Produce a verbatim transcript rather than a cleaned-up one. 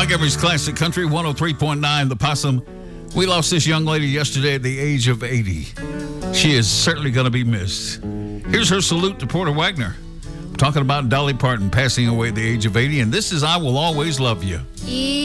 Montgomery's Classic Country, one oh three point nine, The Possum. We lost this young lady yesterday at the age of eighty. She is certainly going to be missed. Here's her salute to Porter Wagner. Talking about Dolly Parton passing away at the age of eighty, and this is I Will Always Love You.